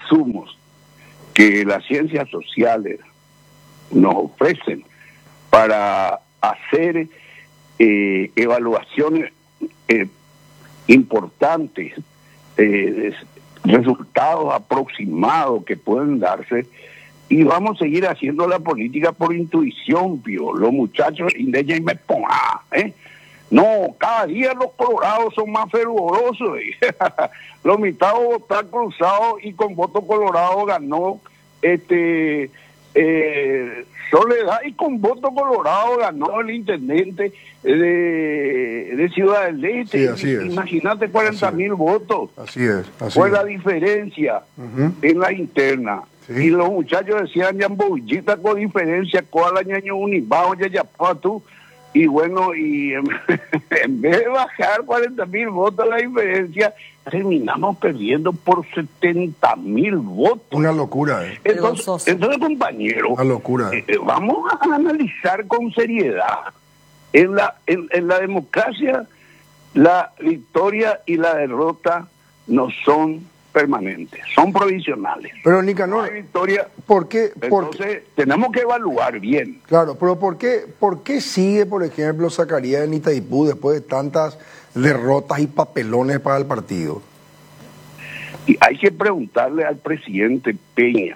insumos que las ciencias sociales nos ofrecen para hacer evaluaciones importantes, resultados aproximados que pueden darse, y vamos a seguir haciendo la política por intuición, Pío. Los muchachos, no, cada día los colorados son más fervorosos. Los mitades votan cruzados y con voto colorado ganó Soledad, y con voto colorado ganó el intendente de Ciudad del Este. Sí, así es. Imagínate 40.000 votos. Así es. Fue la diferencia en la interna. Sí. Y los muchachos decían, Yamboyita con diferencia, ¿cuál año unibajo ya tú? Y bueno, y en vez de bajar 40.000 votos la diferencia, terminamos perdiendo por 70.000 votos. Una locura, ¿eh? Entonces compañero, una locura. Vamos a analizar con seriedad. En la democracia, la victoria y la derrota no son permanentes, son provisionales. Pero Nicanor, no hay victoria. ¿Por qué? Entonces tenemos que evaluar bien. Claro, pero ¿por qué sigue, por ejemplo, Zacarías en Itaipú después de tantas derrotas y papelones para el partido? Y hay que preguntarle al presidente Peña.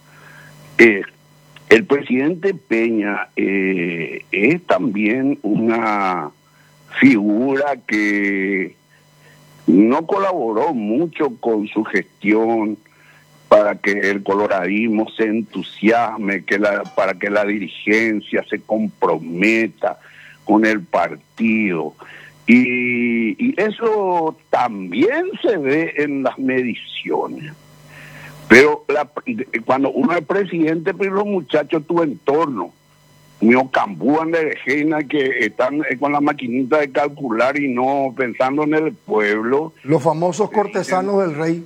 El presidente Peña es también una figura que no colaboró mucho con su gestión para que el coloradismo se entusiasme, para que la dirigencia se comprometa con el partido. Y eso también se ve en las mediciones. Pero cuando uno es presidente, pero los muchachos, tu entorno, mío cambúan de Regina, que están con la maquinita de calcular y no pensando en el pueblo. Los famosos cortesanos del rey.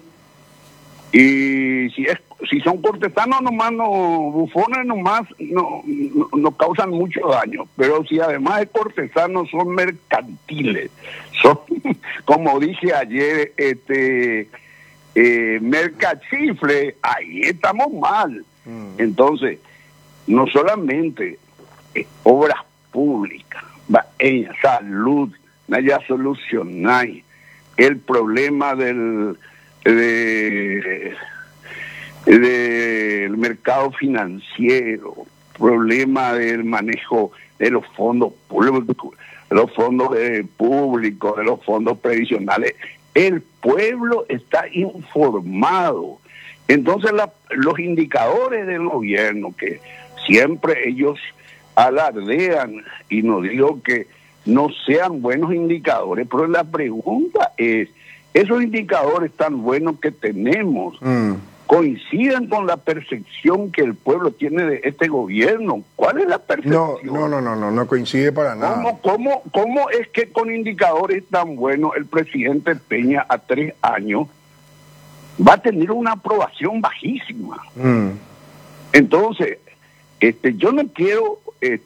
Y si son cortesanos nomás, bufones nomás, no causan mucho daño. Pero si además de cortesanos son mercantiles, son, como dije ayer, mercachifle, ahí estamos mal. Entonces, no solamente obras públicas, salud, ya solucionáis el problema del mercado financiero, problema del manejo de los fondos públicos, de los fondos públicos, de los fondos previsionales. El pueblo está informado. Entonces los indicadores del gobierno, que siempre ellos alardean, y no digo que no sean buenos indicadores, pero la pregunta es, esos indicadores tan buenos que tenemos coinciden con la percepción que el pueblo tiene de este gobierno. ¿Cuál es la percepción? No coincide para nada. ¿Cómo es que con indicadores tan buenos el presidente Peña a 3 años va a tener una aprobación bajísima? Entonces, yo no quiero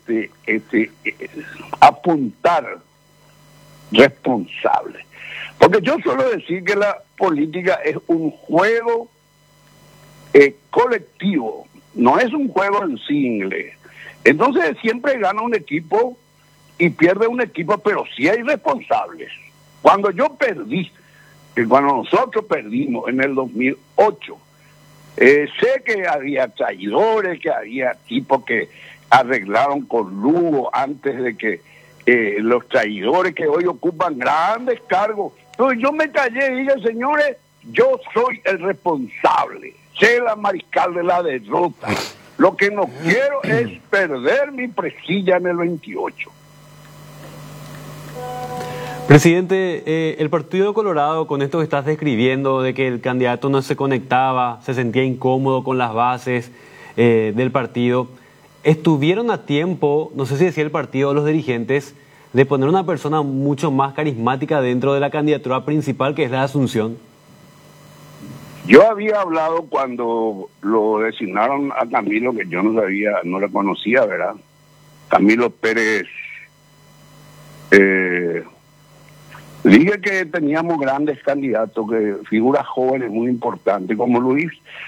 apuntar responsable, porque yo suelo decir que la política es un juego colectivo, no es un juego en single. Entonces siempre gana un equipo y pierde un equipo, pero sí hay responsables. Cuando nosotros perdimos en el 2008, sé que había traidores, que había tipos que arreglaron con Lugo antes de que los traidores que hoy ocupan grandes cargos. Entonces yo me callé y dije, señores, yo soy el responsable, sé la mariscal de la derrota. Lo que no quiero es perder mi presilla en el 28. Presidente, el Partido Colorado, con esto que estás describiendo, de que el candidato no se conectaba, se sentía incómodo con las bases del partido, estuvieron a tiempo, no sé si decía el partido o los dirigentes, de poner una persona mucho más carismática dentro de la candidatura principal, que es la de Asunción. Yo había hablado cuando lo designaron a Camilo, que yo no sabía, no le conocía, ¿verdad? Camilo Pérez. Dije que teníamos grandes candidatos, que figuras jóvenes muy importantes, como Luis